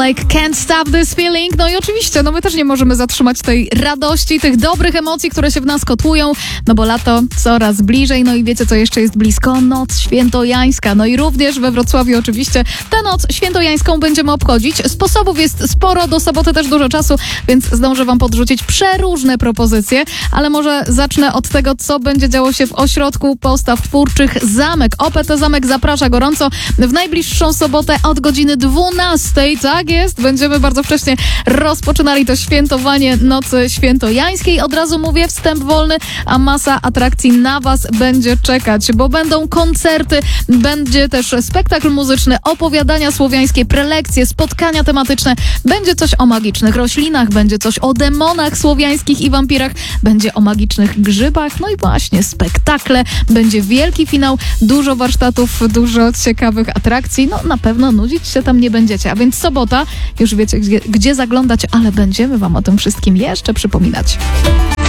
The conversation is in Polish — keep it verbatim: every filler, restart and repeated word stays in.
Like Can't Stop This Feeling. No i oczywiście, no my też nie możemy zatrzymać tej radości, tych dobrych emocji, które się w nas kotłują, no bo lato coraz bliżej, no i wiecie, co jeszcze jest blisko? Noc świętojańska. No i również we Wrocławiu oczywiście tę noc świętojańską będziemy obchodzić. Sposobów jest sporo, do soboty też dużo czasu, więc zdążę wam podrzucić przeróżne propozycje, ale może zacznę od tego, co będzie działo się w Ośrodku Postaw Twórczych Zamek. O P T Zamek zaprasza gorąco w najbliższą sobotę od godziny dwunastej. Tak jest, będziemy bardzo wcześnie rozpoczynali to świętowanie Nocy Świętojańskiej. Od razu mówię, wstęp wolny, a masa atrakcji na was będzie czekać, bo będą koncerty, będzie też spektakl muzyczny, opowiadania słowiańskie, prelekcje, spotkania tematyczne, będzie coś o magicznych roślinach, będzie coś o demonach słowiańskich i wampirach, będzie o magicznych grzybach, no i właśnie spektakle, będzie wielki finał, dużo warsztatów, dużo ciekawych atrakcji, no na pewno nudzić się tam nie będziecie, a więc sobota, już wiecie gdzie, gdzie zaglądać, ale będziemy wam o tym wszystkim jeszcze przypominać.